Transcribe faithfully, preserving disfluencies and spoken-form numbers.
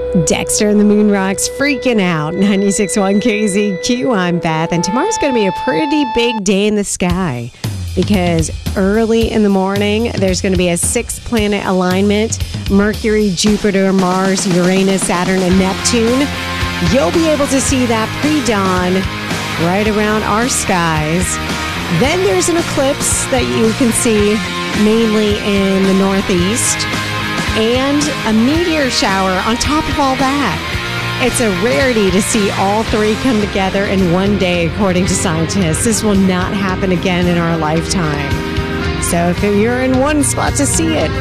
Dexter and the Moon Rocks freaking out. ninety-six point one K Z Q, I'm Beth. And tomorrow's going to be a pretty big day in the sky because early in the morning, there's going to be a six-planet alignment. Mercury, Jupiter, Mars, Uranus, Saturn, and Neptune. You'll be able to see that pre-dawn right around our skies. Then there's an eclipse that you can see mainly in the northeast. And a meteor shower on top of all that. It's a rarity to see all three come together in one day, according to scientists. This will not happen again in our lifetime. So if you're in one spot to see it,